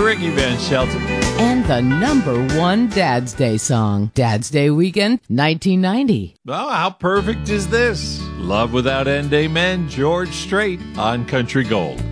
Ricky Van Shelton. And the #1 Dad's Day song, Dad's Day Weekend, 1990. Oh, how perfect is this? Love Without End, Amen, George Strait on Country Gold.